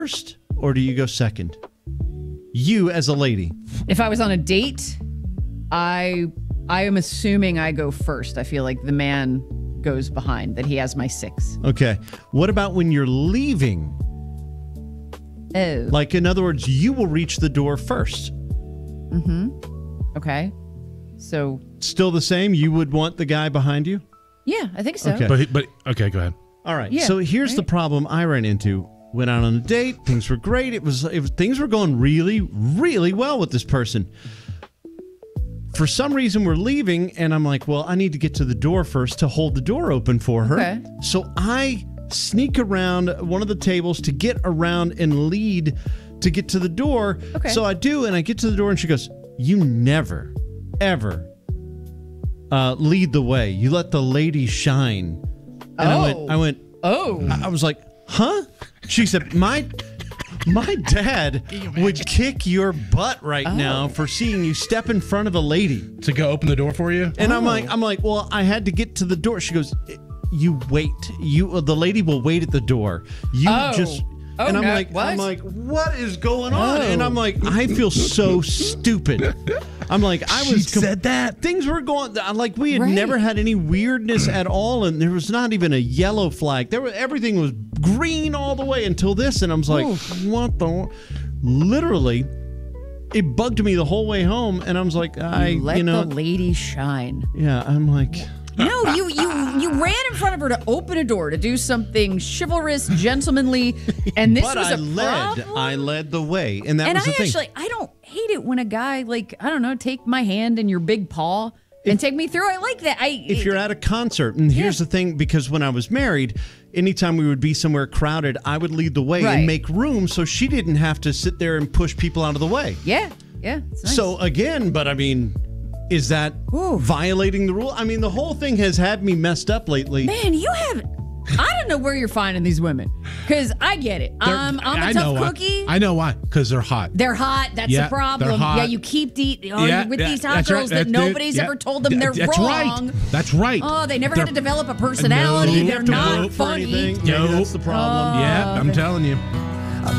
first or do you go second? You as a lady. If I was on a date, I am assuming I go first. I feel like the man goes behind, that he has my 6. Okay. What about when you're leaving? Oh. Like, in other words, you will reach the door first. Okay. So. Still the same? You would want the guy behind you? Yeah, I think so. Okay. But okay, go ahead. All right. Yeah, so here's the right. problem I ran into. Went out on a date. Things were great. Things were going really, really well with this person. For some reason, we're leaving, and I'm like, well, I need to get to the door first to hold the door open for her. Okay. So I sneak around one of the tables to get around and lead to get to the door. Okay. So I do, and I get to the door, and she goes, you never, ever lead the way. You let the lady shine. And I went, Oh. I was like, huh? She said, my dad would kick your butt right now for seeing you step in front of a lady. To go open the door for you? And I'm like, well, I had to get to the door. She goes, you wait. The lady will wait at the door. You just. Oh, and I'm no, like, what? I'm like, what is going on? And I'm like, I feel so stupid. I'm like, She said that? Things were going like we had Right. never had any weirdness at all, and there was not even a yellow flag. Everything was green all the way until this, and I was like, what the? Literally, it bugged me the whole way home, and I was like, Let the lady shine. yeah, I'm like. No, you ran in front of her to open a door to do something chivalrous, gentlemanly, and this But was I led the way, and that and was the thing. I don't hate it when a guy, like, I don't know, take my hand in your big paw and take me through. I like that. If you're at a concert, and here's the thing, because when I was married, anytime we would be somewhere crowded, I would lead the way Right. and make room so she didn't have to sit there and push people out of the way. yeah, it's nice. So again, but I mean, is that violating the rule? I mean, the whole thing has had me messed up lately. Man, you have. I don't know where you're finding these women, because I get it. I'm a tough cookie. I know why. Because they're hot. They're hot. That's Yeah, the problem. they're hot. Yeah, you keep with these hot that's right. girls that Dude, nobody's yeah. ever told them they're That's wrong. Right. That's right. Oh, they never had to They're- develop a personality. No. They're not Vote for funny. anything. Maybe No. that's the problem. Yeah, I'm telling you.